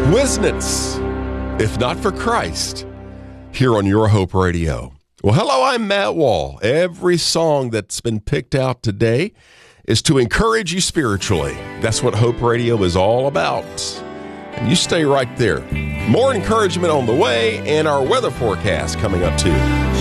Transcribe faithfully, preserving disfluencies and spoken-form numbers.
Wisnitz, if not for Christ, here on Your Hope Radio. Well, hello, I'm Matt Wall. Every song that's been picked out today is to encourage you spiritually. That's what Hope Radio is all about. And you stay right there. More encouragement on the way and our weather forecast coming up too.